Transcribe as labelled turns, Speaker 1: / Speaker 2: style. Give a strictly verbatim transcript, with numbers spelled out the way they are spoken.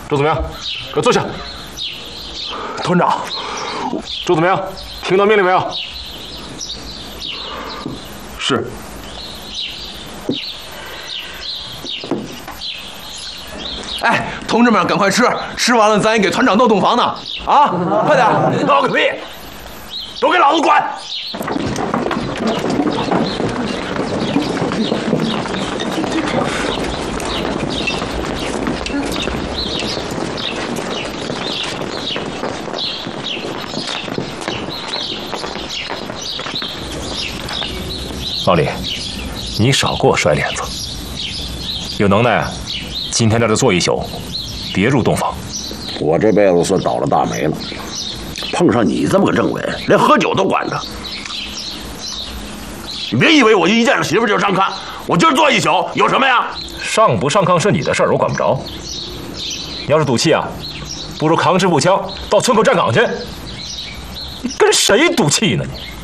Speaker 1: 周子明，给我坐下。团长，周子明，听到命令没有？是。
Speaker 2: 哎，同志们，赶快吃，吃完了咱也给团长弄洞房呢。啊，快点！
Speaker 1: 闹个屁！都给老子滚！老李，你少给我甩脸子！有能耐，今天在这坐一宿，别入洞房。
Speaker 3: 我这辈子算倒了大霉了，碰上你这么个政委，连喝酒都管着。你别以为我一见着媳妇就上炕，我今儿坐一宿有什么呀？
Speaker 1: 上不上炕是你的事儿，我管不着。你要是赌气啊，不如扛支步枪到村口站岗去。你跟谁赌气呢你？